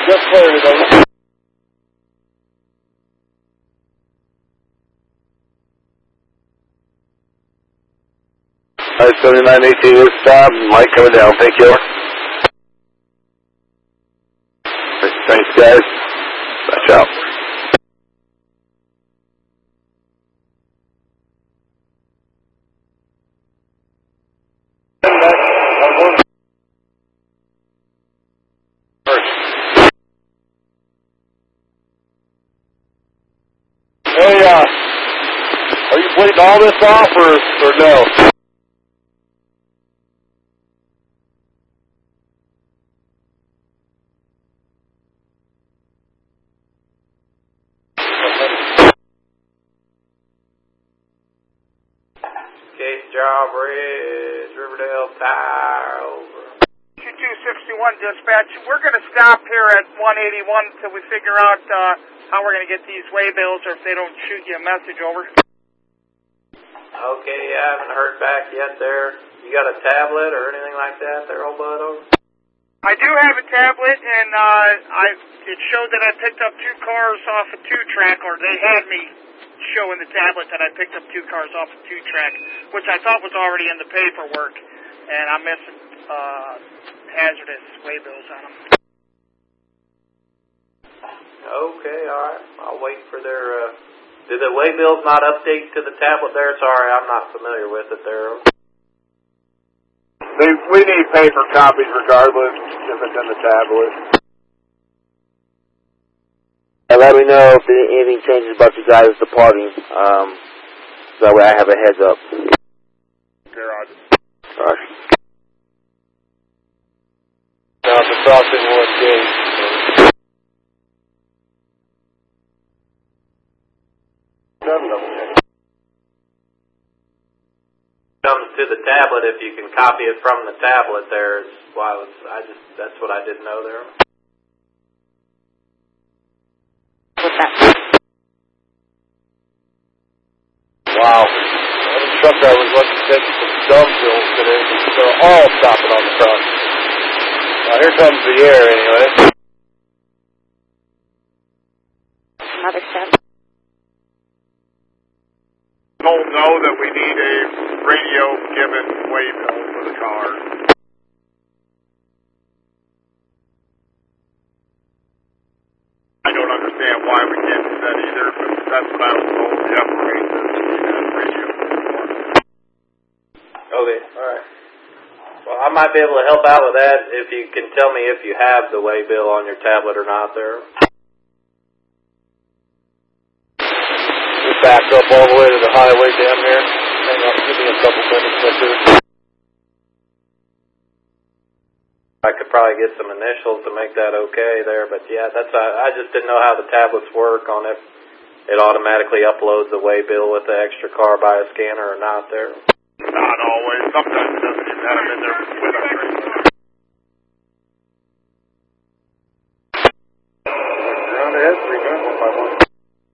Just cleared it, over. Alright, 7918 is stop. Mike coming down. Thank you. Thanks, guys. Watch out. Hey, are you bleeding all this off or no? Case Jawbridge, Riverdale, Tire, over. 2261 dispatch. We're going to stop here at 181 until we figure out how we're going to get these waybills, or if they don't shoot you a message over. Okay, I haven't heard back yet there. You got a tablet or anything like that there, old bud, over? I do have a tablet, and it showed that I picked up 2 cars off a 2-track, or they had me showing the tablet that I picked up 2 cars off a 2-track, which I thought was already in the paperwork, and I'm missing hazardous waybills on them. Okay, alright. I'll wait for their, did the waybills not update to the tablet there? Sorry, I'm not familiar with it there. We need paper copies regardless if it's in the tablet. And let me know if anything changes about you guys departing. So that way I have a heads up. Garage. Alright. Now it's a crossing one gate. Comes to the tablet, if you can copy it from the tablet there, that's what I didn't know there. What's that? Wow. The truck drivers must have taken some dumb pills today. They're all stopping on the cross. Now here comes the air anyway. Another step. Don't know that we need a radio given waybill for the car. I don't understand why we can't do that either, but that's what I was told. The operator radio. Okay, alright. Well, I might be able to help out with that if you can tell me if you have the waybill on your tablet or not there. We'll back up all the way to the highway down there. Hang on, give me a couple minutes right there. I could probably get some initials to make that okay there, but yeah, I just didn't know how the tablets work on if it automatically uploads a waybill with the extra car by a scanner or not there. Not always. Sometimes it doesn't even have them in there with us.